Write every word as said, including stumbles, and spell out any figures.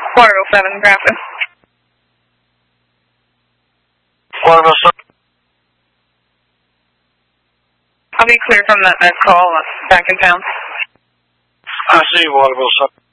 Waterville seven, Grafton. Waterville seven. I'll be clear from that next call. I'm back in town. I see Waterville seven.